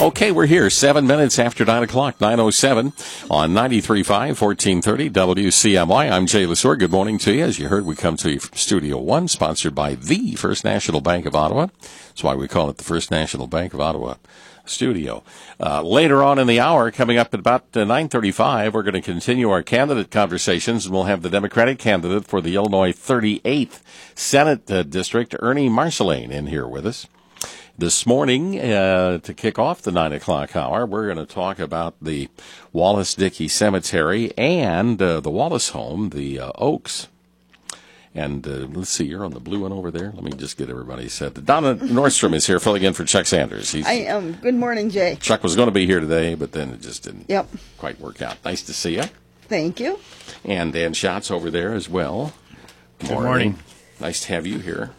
Okay, we're here 7 minutes after 9 o'clock, 9:07 on 93.5, 1430 WCMY. I'm Jay Lesor. Good morning to you. As you heard, we come to you from Studio One, sponsored by the First National Bank of Ottawa. That's why we call it the First National Bank of Ottawa Studio. Later on in the hour, coming up at about 9:35, we're going to continue our candidate conversations, and we'll have the Democratic candidate for the Illinois 38th Senate District, Ernie Marceline, in here with us. This morning, to kick off the 9 o'clock hour, we're going to talk about the Wallace Dickey Cemetery and the Wallace home, the Oaks. And let's see, you're on the blue one over there. Let me just get everybody set. Donna Nordstrom is here filling in for Chuck Sanders. I am. Good morning, Jay. Chuck was going to be here today, but then it just didn't quite work out. Nice to see you. Thank you. And Dan Schatz over there as well. Good morning. Nice to have you here.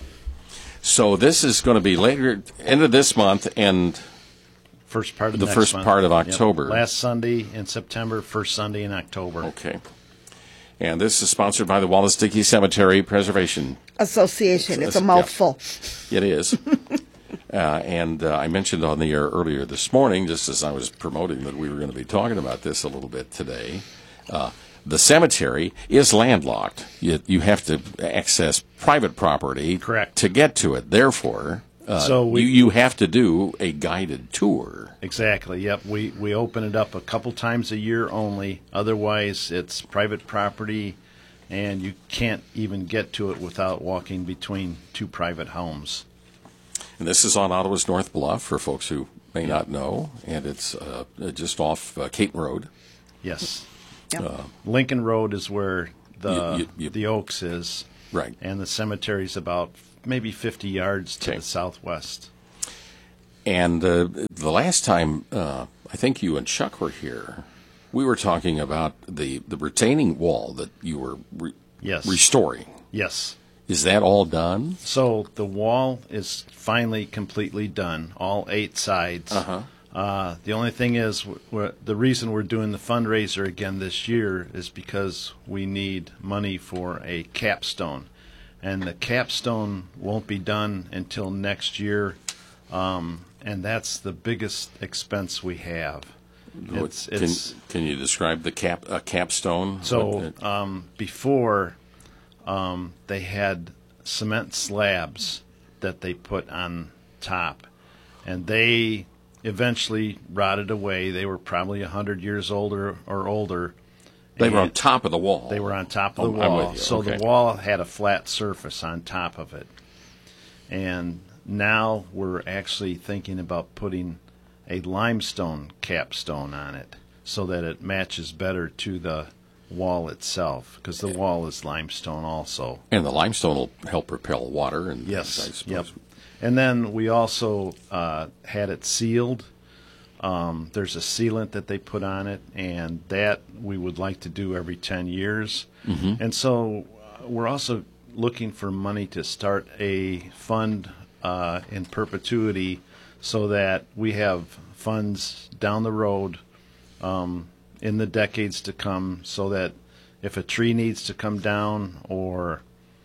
So this is going to be later, end of this month, and first part of the first part of October. Yep. Last Sunday in September, first Sunday in October. Okay. And this is sponsored by the Wallace Dickey Cemetery Preservation Association. It's a mouthful. Yeah, it is. And I mentioned on the air earlier this morning, just as I was promoting that we were going to be talking about this a little bit today, the cemetery is landlocked. You have to access private property to get to it. Therefore, you have to do a guided tour. Exactly, yep. We open it up a couple times a year only. Otherwise, it's private property, and you can't even get to it without walking between two private homes. And this is on Ottawa's North Bluff, for folks who may not know, and it's just off Caton Road. Yes. Yep. Lincoln Road is where the Oaks is, right? And the cemetery's about maybe 50 yards to the southwest. And the last time I think you and Chuck were here, we were talking about the retaining wall that you were restoring. Yes. Is that all done? So the wall is finally completely done, all 8 sides. Uh-huh. The only thing is, the reason we're doing the fundraiser again this year is because we need money for a capstone. And the capstone won't be done until next year, and that's the biggest expense we have. Can you describe the capstone? So before, they had cement slabs that they put on top, and they eventually rotted away. They were probably 100 years older or older. They were on top of the wall. They were on top of the wall. So the wall had a flat surface on top of it. And now we're actually thinking about putting a limestone capstone on it so that it matches better to the wall itself, because the wall is limestone also. And the limestone will help repel water. And yes, I suppose. Yep. And then we also had it sealed. There's a sealant that they put on it, and that we would like to do every 10 years. Mm-hmm. And so we're also looking for money to start a fund in perpetuity so that we have funds down the road in the decades to come, so that if a tree needs to come down or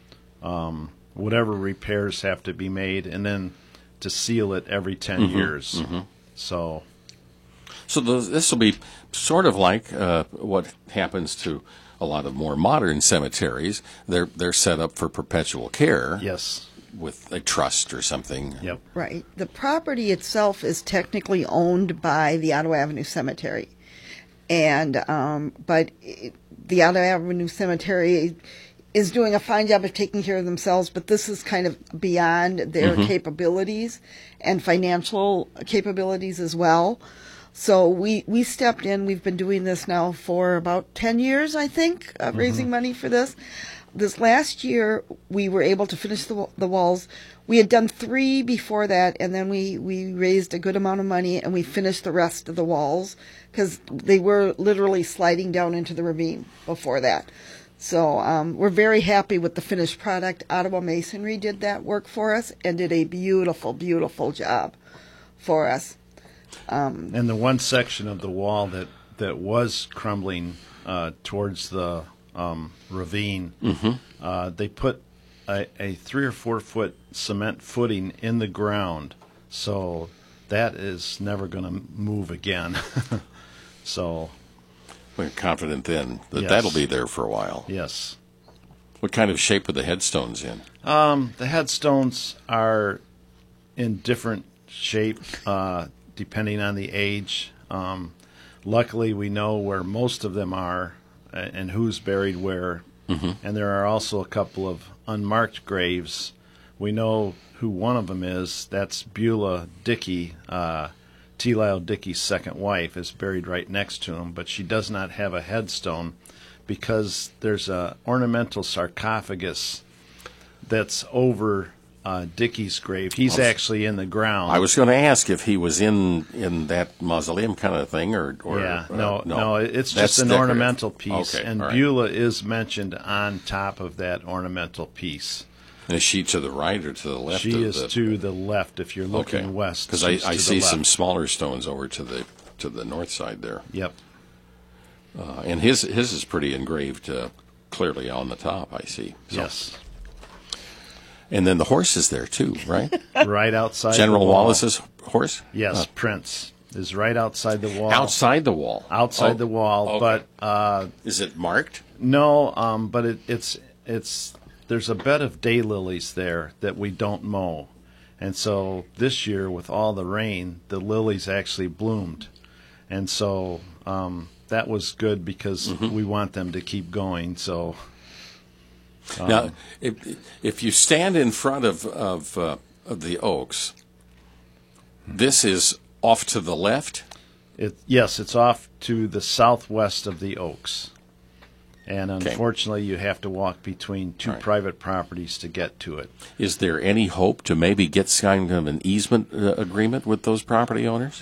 whatever repairs have to be made, and then to seal it every 10 years. Mm-hmm. So this will be sort of like what happens to a lot of more modern cemeteries. They're set up for perpetual care. Yes. With a trust or something. Yep. Right. The property itself is technically owned by the Ottawa Avenue Cemetery, and but the Ottawa Avenue Cemetery is doing a fine job of taking care of themselves, but this is kind of beyond their capabilities and financial capabilities as well. So we stepped in. We've been doing this now for about 10 years, I think, raising money for this. This last year, we were able to finish the walls. We had done 3 before that, and then we raised a good amount of money, and we finished the rest of the walls, because they were literally sliding down into the ravine before that. So we're very happy with the finished product. Ottawa Masonry did that work for us and did a beautiful, beautiful job for us. And the one section of the wall that was crumbling towards the ravine, they put a 3 or 4 foot cement footing in the ground, so that is never going to move again. So, We're confident then that Yes. that'll be there for a while. yes. What kind of shape are the headstones in? The headstones are in different shape depending on the age. Luckily, we know where most of them are and who's buried where. And there are also a couple of unmarked graves. We know who one of them is. That's Beulah Dickey, T. Lyle Dickey's second wife, is buried right next to him, but she does not have a headstone because there's a ornamental sarcophagus that's over Dickey's grave. He's actually in the ground. I was going to ask if he was in that mausoleum kind of thing, or Yeah, no, it's That's just an decorative. ornamental piece, Okay, and all right. Beulah is mentioned on top of that ornamental piece. And is she to the right or to the left? She of is the, to the left if you're looking okay. west. Because she's I to the see some left. smaller stones over to the north side there, Yep. and his is pretty engraved clearly on the top. I see. So- Yes. And then the horse is there too, right? Right outside General the wall. Wallace's horse. Yes, Prince is right outside the wall. Outside the wall. Outside Oh, the wall, okay. but Is it marked? no, but it's there's a bed of daylilies there that we don't mow. And so this year, with all the rain, the lilies actually bloomed. And so that was good because we want them to keep going. So Now, if you stand in front of the oaks, this is off to the left. yes, it's off to the southwest of the oaks. And unfortunately, you have to walk between two Right. private properties to get to it. Is there any hope to maybe get kind of an easement agreement with those property owners?